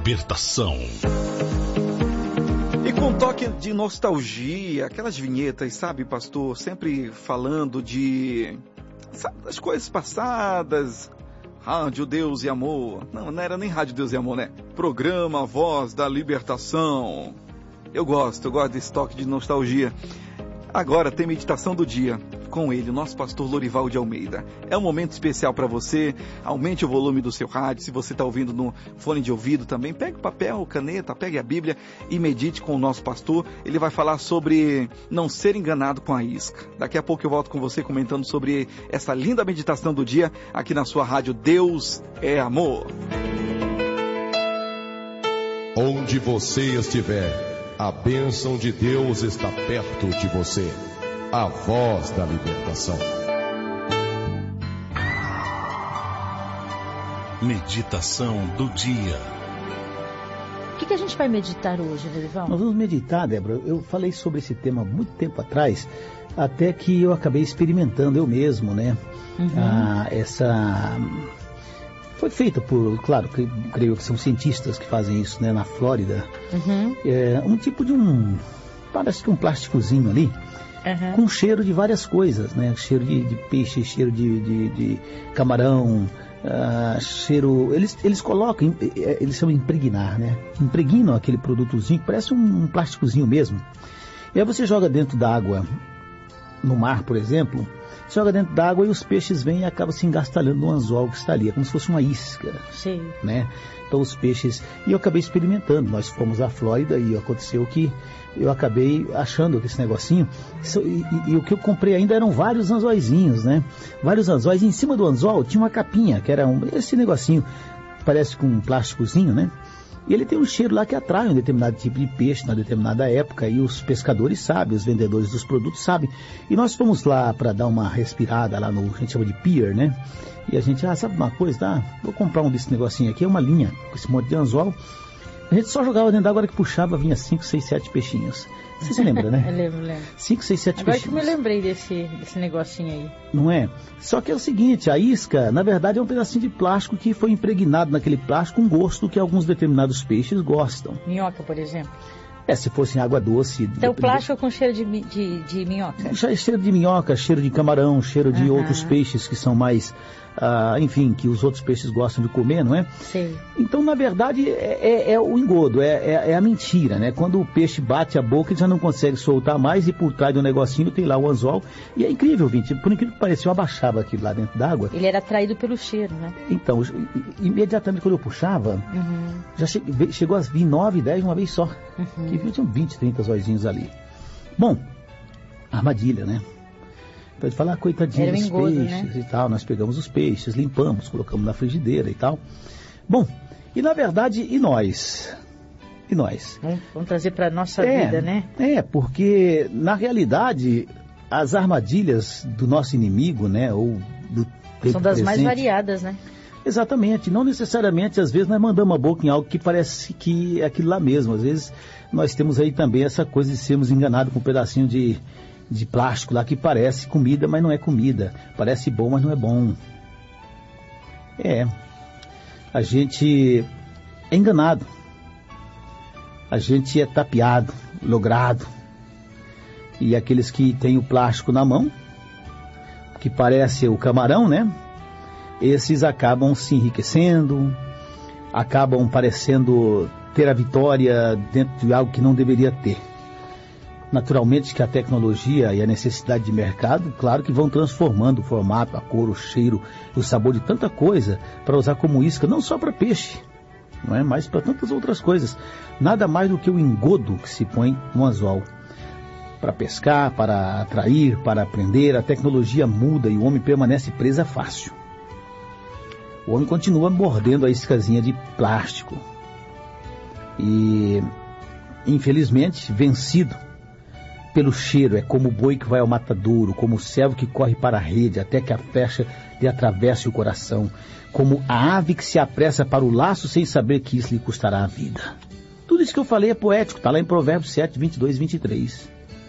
libertação. E com um toque de nostalgia, aquelas vinhetas, sabe, pastor? Sempre falando das coisas passadas. Rádio Deus e Amor. Não era nem Rádio Deus e Amor, né? Programa Voz da Libertação. Eu gosto desse toque de nostalgia. Agora tem meditação do dia com ele, o nosso pastor Lorival de Almeida. É um momento especial para você. Aumente o volume do seu rádio. Se você está ouvindo no fone de ouvido também, pegue o papel, caneta, pegue a Bíblia e medite com o nosso pastor. Ele vai falar sobre não ser enganado com a isca. Daqui a pouco eu volto com você comentando sobre essa linda meditação do dia aqui na sua rádio Deus é Amor. Onde você estiver, a bênção de Deus está perto de você. A voz da libertação. Meditação do dia. O que a gente vai meditar hoje, Lorival? Nós vamos meditar, Débora. Eu falei sobre esse tema há muito tempo atrás, até que eu acabei experimentando eu mesmo, né? Foi feita por, claro, creio que são cientistas que fazem isso, né, na Flórida. Um tipo de parece que um plásticozinho ali, com cheiro de várias coisas, né? Cheiro de peixe, cheiro de camarão, cheiro... Eles colocam, eles chamam de impregnar, né? Impregnam aquele produtozinho, que parece um plásticozinho mesmo. E aí você joga dentro da água, no mar, por exemplo... Joga dentro d'água e os peixes vêm e acabam se engastalhando no anzol que está ali. É como se fosse uma isca. Sim. Né? Então os peixes... E eu acabei experimentando. Nós fomos à Flórida e aconteceu que eu acabei achando que esse negocinho... E o que eu comprei ainda eram vários anzóizinhos, né? Vários anzóis. E em cima do anzol tinha uma capinha, que era esse negocinho. Parece com um plásticozinho, né? E ele tem um cheiro lá que atrai um determinado tipo de peixe na determinada época, e os pescadores sabem, os vendedores dos produtos sabem. E nós fomos lá para dar uma respirada lá no, a gente chama de pier, né? E a gente, sabe uma coisa, tá? Vou comprar um desse negocinho aqui, é uma linha com esse monte de anzol. A gente só jogava dentro d'água, hora que puxava, vinha 5, 6, 7 peixinhos. Você se lembra, né? Eu lembro. 5, 6, 7 Agora peixinhos. Agora que eu me lembrei desse negocinho aí. Não é? Só que é o seguinte, a isca, na verdade, é um pedacinho de plástico que foi impregnado naquele plástico com gosto que alguns determinados peixes gostam. Minhoca, por exemplo. Se fosse em água doce... Então plástico com cheiro de minhoca? Cheiro de minhoca, cheiro de camarão, cheiro de outros peixes que são mais... enfim, que os outros peixes gostam de comer, não é? Sim. Então, na verdade, é o engodo, é a mentira, né? Quando o peixe bate a boca, ele já não consegue soltar mais, e por trás do negocinho tem lá o anzol. E é incrível, gente, por incrível que pareça, eu abaixava aquilo lá dentro d'água. Ele era atraído pelo cheiro, né? Então, imediatamente quando eu puxava, já chegou a vir 9, 10 uma vez só. Que viu, tinham 20, 30 zóizinhos ali. Bom, armadilha, né? Então ele fala, coitadinho dos peixes, né? E tal. Nós pegamos os peixes, limpamos, colocamos na frigideira e tal. Bom, e na verdade, e nós? Vamos trazer para a nossa vida, né? Porque na realidade, as armadilhas do nosso inimigo, né? Ou do tempo são das presente, mais variadas, né? Exatamente, não necessariamente, às vezes nós mandamos a boca em algo que parece que é aquilo lá mesmo. Às vezes nós temos aí também essa coisa de sermos enganados com um pedacinho de plástico lá que parece comida, mas não é comida. Parece bom, mas não é bom. A gente é enganado. A gente é tapeado, logrado. E aqueles que têm o plástico na mão, que parece o camarão, né? Esses acabam se enriquecendo, acabam parecendo ter a vitória dentro de algo que não deveria ter. Naturalmente que a tecnologia e a necessidade de mercado, claro que vão transformando o formato, a cor, o cheiro, o sabor de tanta coisa para usar como isca, não só para peixe, não é? Mas para tantas outras coisas. Nada mais do que o engodo que se põe no anzol. Para pescar, para atrair, para prender, a tecnologia muda e o homem permanece presa fácil. O homem continua mordendo a iscazinha de plástico. E, infelizmente, vencido pelo cheiro. É como o boi que vai ao matadouro, como o servo que corre para a rede até que a flecha lhe atravesse o coração, como a ave que se apressa para o laço sem saber que isso lhe custará a vida. Tudo isso que eu falei é poético, está lá em Provérbios 7, 22 e 23.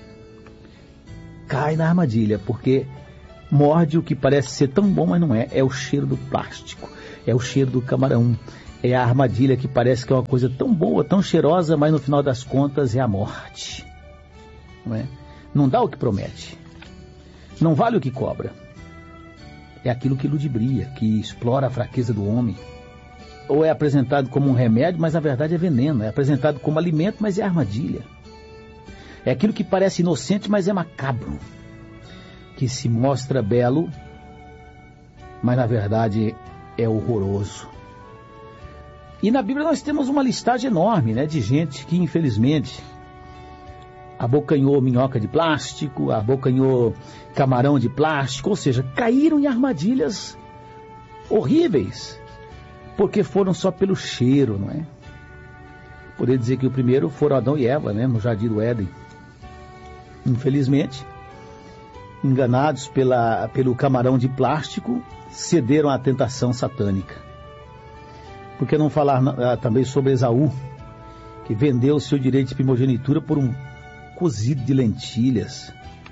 Cai na armadilha, porque morde o que parece ser tão bom, mas não é. É o cheiro do plástico, é o cheiro do camarão, é a armadilha que parece que é uma coisa tão boa, tão cheirosa, mas no final das contas é a morte. Não é? Não dá o que promete. Não vale o que cobra. É aquilo que ludibria, que explora a fraqueza do homem. Ou é apresentado como um remédio, mas na verdade é veneno. É apresentado como alimento, mas é armadilha. É aquilo que parece inocente, mas é macabro. Que se mostra belo, mas na verdade é horroroso. E na Bíblia nós temos uma listagem enorme, né, de gente que infelizmente abocanhou minhoca de plástico, abocanhou camarão de plástico, ou seja, caíram em armadilhas horríveis, porque foram só pelo cheiro, não é? Poderia dizer que o primeiro foram Adão e Eva, né, no Jardim do Éden. Infelizmente, enganados pelo camarão de plástico, cederam à tentação satânica. Por que não falar também sobre Esaú, que vendeu o seu direito de primogenitura por um cozido de lentilhas?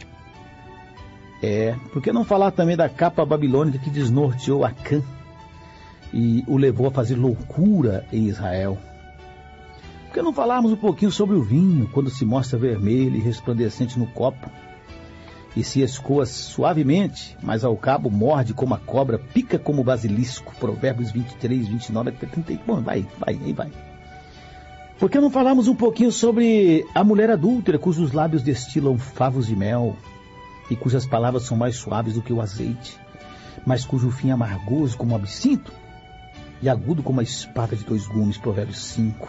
Por que não falar também da capa babilônica que desnorteou Acã e o levou a fazer loucura em Israel? Por que não falarmos um pouquinho sobre o vinho, quando se mostra vermelho e resplandecente no copo, e se escoa suavemente, mas ao cabo morde como a cobra, pica como o basilisco, Provérbios 23, 29 até 30. Bom, vai. Por que não falarmos um pouquinho sobre a mulher adúltera, cujos lábios destilam favos de mel, e cujas palavras são mais suaves do que o azeite, mas cujo fim é amargoso como o absinto, e agudo como a espada de 2 gumes, Provérbios 5.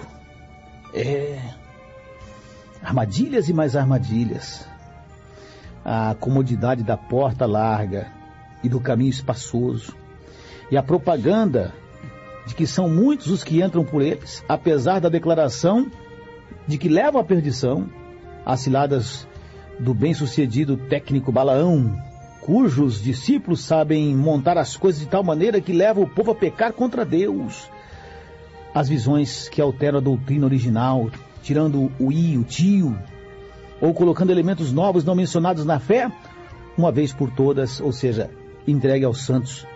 Armadilhas e mais armadilhas. A comodidade da porta larga e do caminho espaçoso, e a propaganda de que são muitos os que entram por eles, apesar da declaração de que levam à perdição, as ciladas do bem-sucedido técnico Balaão, cujos discípulos sabem montar as coisas de tal maneira que levam o povo a pecar contra Deus. As visões que alteram a doutrina original, tirando o tio, ou colocando elementos novos não mencionados na fé, uma vez por todas, ou seja, entregue aos santos.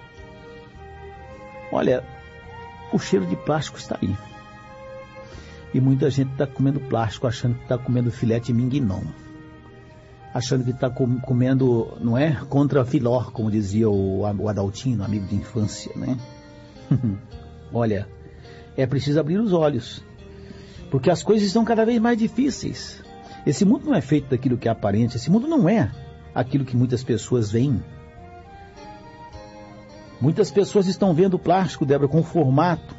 Olha, o cheiro de plástico está aí. E muita gente está comendo plástico, achando que está comendo filé de mingnon. Achando que está comendo, não é? Contra filó, como dizia o Adaltino, amigo de infância, né? Olha, é preciso abrir os olhos, porque as coisas estão cada vez mais difíceis. Esse mundo não é feito daquilo que é aparente, esse mundo não é aquilo que muitas pessoas veem. Muitas pessoas estão vendo o plástico, Débora, com o formato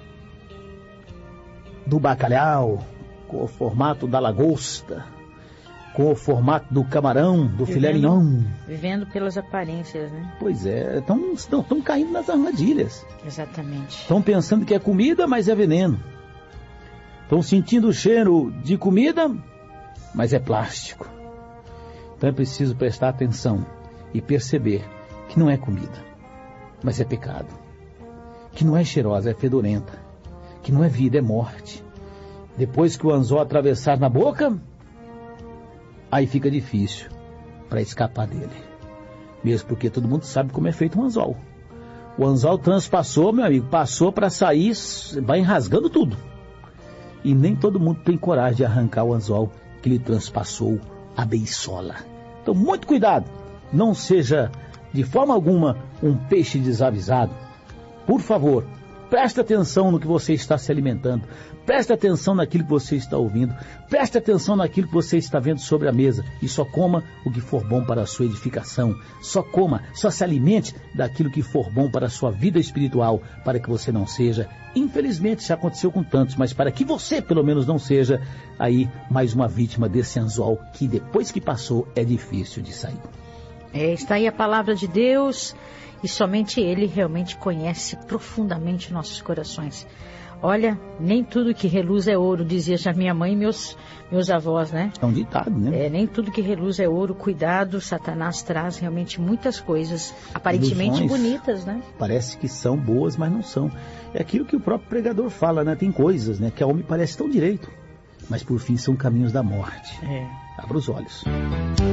do bacalhau, com o formato da lagosta, com o formato do camarão, do filé mignon. Vivendo pelas aparências, né? Pois é, estão caindo nas armadilhas. Exatamente. Estão pensando que é comida, mas é veneno. Estão sentindo o cheiro de comida, mas é plástico. Então é preciso prestar atenção e perceber que não é comida, mas é pecado. Que não é cheirosa, é fedorenta. Que não é vida, é morte. Depois que o anzol atravessar na boca, aí fica difícil para escapar dele. Mesmo porque todo mundo sabe como é feito um anzol. O anzol transpassou, meu amigo, passou para sair, vai rasgando tudo. E nem todo mundo tem coragem de arrancar o anzol que lhe transpassou a beiçola. Então, muito cuidado. Não seja, de forma alguma, um peixe desavisado. Por favor, preste atenção no que você está se alimentando. Preste atenção naquilo que você está ouvindo. Preste atenção naquilo que você está vendo sobre a mesa. E só coma o que for bom para a sua edificação. Só se alimente daquilo que for bom para a sua vida espiritual, para que você não seja, infelizmente já aconteceu com tantos, mas para que você pelo menos não seja aí mais uma vítima desse anzol que depois que passou é difícil de sair. Está aí a palavra de Deus e somente Ele realmente conhece profundamente nossos corações. Olha, nem tudo que reluz é ouro, dizia já minha mãe e meus avós, né? É um ditado, né? Nem tudo que reluz é ouro. Cuidado, Satanás traz realmente muitas coisas aparentemente ilusões, bonitas, né? Parece que são boas, mas não são. É aquilo que o próprio pregador fala, né? Tem coisas, né, que ao homem parece tão direito, mas por fim são caminhos da morte. Abra os olhos.